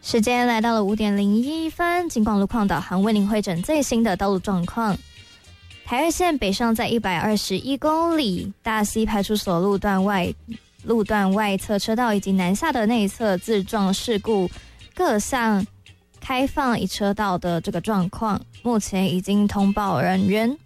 时间来到了5:01，警广路况导航为您汇整最新的道路状况。台二线北上在121公里，大溪派出所路段外侧车道以及南下的内侧自撞事故各项开放一车道的这个状况，目前已经通报人员。